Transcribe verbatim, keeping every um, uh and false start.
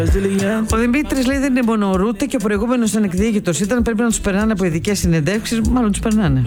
Ο Δημήτρης λέει δεν είναι μόνο ο Ρούτε και ο προηγούμενος ήταν εκδιήγητος. Ήταν πρέπει να τους περνάνε από ειδικές συνεντεύξεις. Μάλλον τους περνάνε.